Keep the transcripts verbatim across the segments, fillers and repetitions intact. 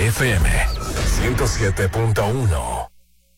F M ciento siete punto uno.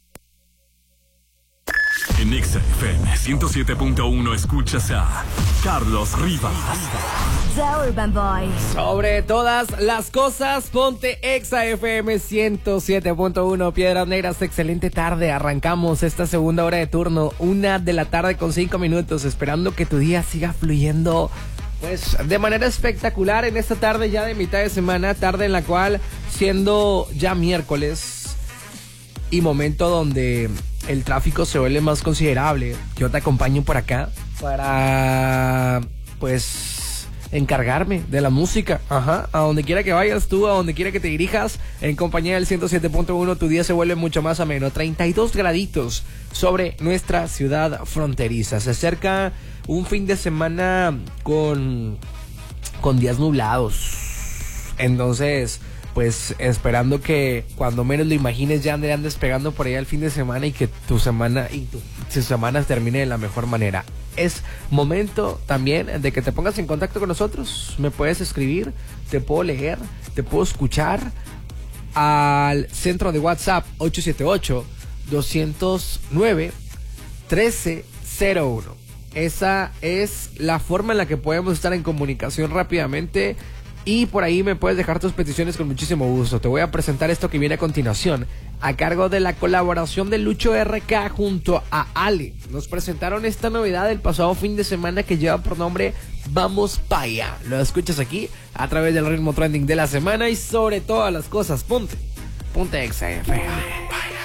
En Exa F M ciento siete punto uno escuchas a Carlos Rivas. The Urban Boy. Sobre todas las cosas, ponte Exa F M ciento siete punto uno. Piedras Negras, excelente tarde. Arrancamos esta segunda hora de turno, una de la tarde con cinco minutos, esperando que tu día siga fluyendo pues de manera espectacular en esta tarde ya de mitad de semana, tarde en la cual, siendo ya miércoles y momento donde el tráfico se vuelve más considerable, yo te acompaño por acá para pues encargarme de la música, ajá, a donde quiera que vayas tú, a donde quiera que te dirijas, en compañía del ciento siete punto uno, tu día se vuelve mucho más ameno. Treinta y dos graditos sobre nuestra ciudad fronteriza. Se acerca un fin de semana con, con días nublados. Entonces, pues esperando que cuando menos lo imagines ya andarán despegando por allá el fin de semana y que tu semana y tu, tu semana termine de la mejor manera. Es momento también de que te pongas en contacto con nosotros. Me puedes escribir, te puedo leer, te puedo escuchar al centro de WhatsApp ocho siete ocho, dos cero nueve, uno tres cero uno. Esa es la forma en la que podemos estar en comunicación rápidamente. Y por ahí me puedes dejar tus peticiones con muchísimo gusto. Te voy a presentar esto que viene a continuación, a cargo de la colaboración de Lucho R K junto a Ale. Nos presentaron esta novedad el pasado fin de semana que lleva por nombre Vamos Pa' Allá. Lo escuchas aquí a través del ritmo trending de la semana y sobre todas las cosas, ponte, ponte Exa F M.